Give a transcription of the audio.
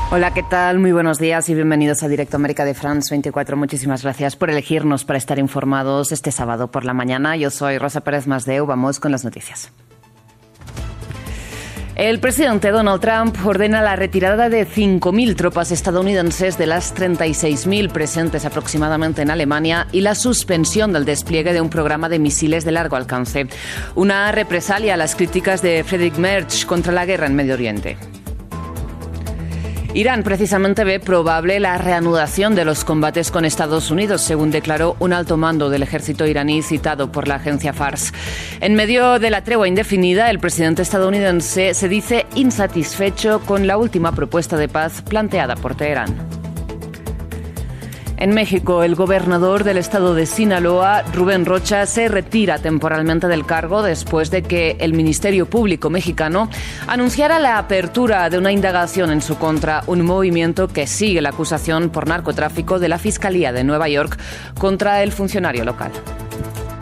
Hola, ¿qué tal? Muy buenos días y bienvenidos a Directo América de France 24. Muchísimas gracias por elegirnos para estar informados este sábado por la mañana. Yo soy Rosa Pérez Masdeu. Vamos con las noticias. El presidente Donald Trump ordena la retirada de 5.000 tropas estadounidenses de las 36.000 presentes aproximadamente en Alemania y la suspensión del despliegue de un programa de misiles de largo alcance. Una represalia a las críticas de Friedrich Merz contra la guerra en Medio Oriente. Irán precisamente ve probable la reanudación de los combates con Estados Unidos, según declaró un alto mando del ejército iraní citado por la agencia Fars. En medio de la tregua indefinida, el presidente estadounidense se dice insatisfecho con la última propuesta de paz planteada por Teherán. En México, el gobernador del estado de Sinaloa, Rubén Rocha, se retira temporalmente del cargo después de que el Ministerio Público mexicano anunciara la apertura de una indagación en su contra, un movimiento que sigue la acusación por narcotráfico de la Fiscalía de Nueva York contra el funcionario local.